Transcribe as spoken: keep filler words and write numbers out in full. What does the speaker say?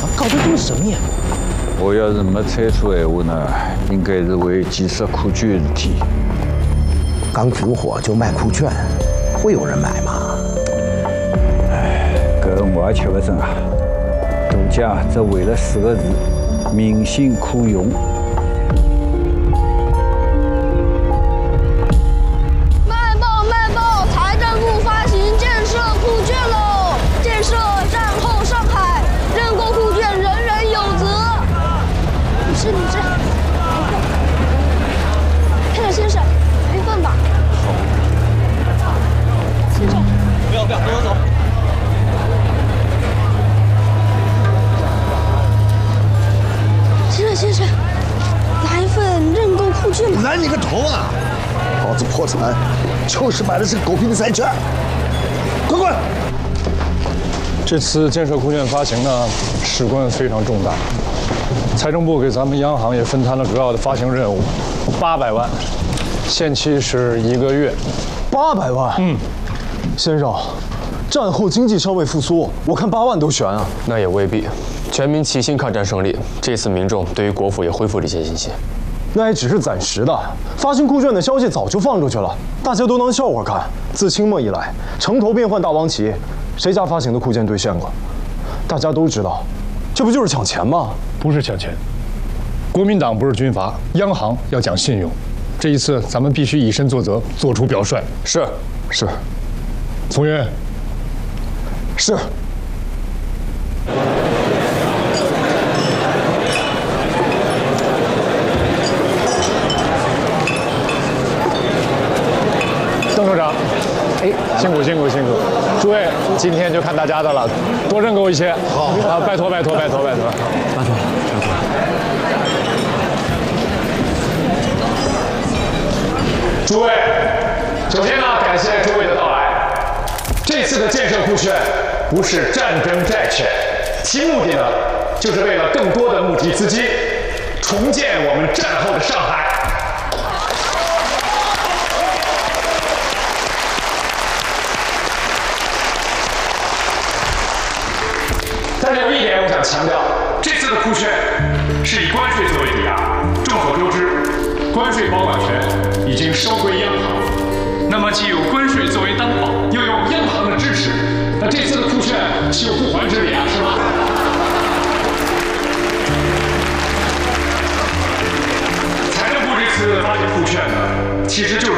搞得这么神秘。 我要是没猜错闲话呢，应该是为建设库券事体。 刚军火就卖库券，会有人买吗？ 哎，搿我也吃不准啊。大家只为了四个字：民心可用。 拦你个头啊！老子破产，就是买的是狗屁的债券。滚滚！ 这次建设库券发行呢，事关非常重大。财政部给咱们央行也分摊了主要的发行任务，八百万，限期是一个月。 八百万？嗯，先生，战后经济尚未复苏，我看八万都悬啊。 那也未必，全民齐心抗战胜利，这次民众对于国府也恢复了一些信心。 那也只是暂时的，发行库券的消息早就放出去了，大家都当笑话看。自清末以来，城头变换大王旗，谁家发行的库券兑现过？大家都知道，这不就是抢钱吗？ 不是抢钱，国民党不是军阀，央行要讲信用。这一次咱们必须以身作则，做出表率。 是是， 从渊， 是。 邓处长，哎，辛苦辛苦辛苦！诸位，今天就看大家的了，多认给我一些。好啊，拜托拜托拜托拜托， 拜托拜托。 诸位，首先呢，感谢诸位的到来。这次的建设库券不是战争债券，其目的呢，就是为了更多的募集资金，重建我们战后的上海。 但是有一点我想强调，这次的库券是以关税作为抵押。众所周知，关税保管权已经收归央行。那么既有关税作为担保，又有央行的支持，那这次的库券岂有不还之理啊？是吧？财政部这次发行库券呢，其实就是